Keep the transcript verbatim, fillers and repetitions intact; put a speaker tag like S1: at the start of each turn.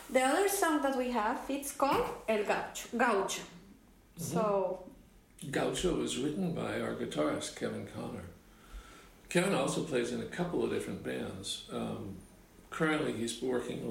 S1: The other song that we have, it's called El Gaucho. Gaucho.
S2: Mm-hmm.
S1: So.
S2: Gaucho was written by our guitarist, Kevin Connor. Kevin also plays in a couple of different bands. Um, currently, he's working